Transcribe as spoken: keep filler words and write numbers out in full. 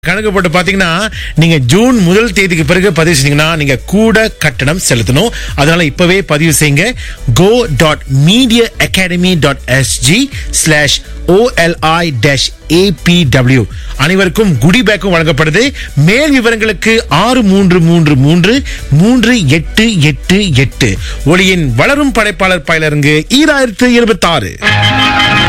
கணக்கு போட்டு பாத்தீங்கன்னா நீங்க ஜூன் முதல் தேதிக்கு பிறகு பதிவு செஞ்சீங்கன்னா நீங்க கூட கட்டணம் செலுத்தணும். அதனால இப்பவே பதிவு செய்யுங்க. go dot media academy dot SG slash OLI dash ABW. அனைவருக்கும் குடி பேக்கும் வழங்கப்படுது. மேல் விவரங்களுக்கு ஆறு மூன்று மூன்று மூன்று மூன்று எட்டு எட்டு எட்டு. ஒளியின் வளரும் படைப்பாளர் பயிலரங்கு ஈராயிரத்து இருபத்தி ஆறு.